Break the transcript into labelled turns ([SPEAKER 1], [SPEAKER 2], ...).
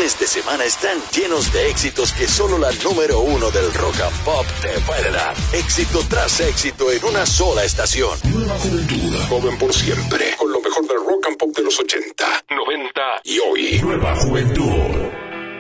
[SPEAKER 1] fines de semana están llenos de éxitos que solo la número uno del rock and pop te puede dar. Éxito tras éxito en una sola estación.
[SPEAKER 2] Nueva juventud, joven por siempre, con lo mejor del rock and pop de los 80, 90 y hoy. Nueva juventud.